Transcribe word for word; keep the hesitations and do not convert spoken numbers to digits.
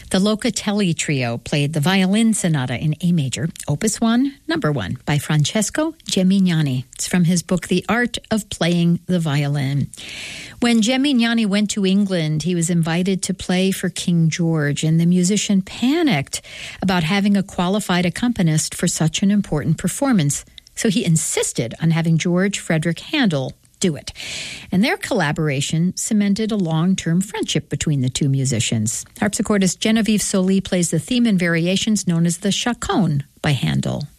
The Locatelli Trio played the Violin Sonata in A major, Opus one, number one, by Francesco Gemignani. It's from his book, The Art of Playing the Violin. When Gemignani went to England, he was invited to play for King George, and the musician panicked about having a qualified accompanist for such an important performance. So he insisted on having George Frederick Handel do it. And their collaboration cemented a long-term friendship between the two musicians. Harpsichordist Genevieve Soli plays the theme and variations known as the Chaconne by Handel.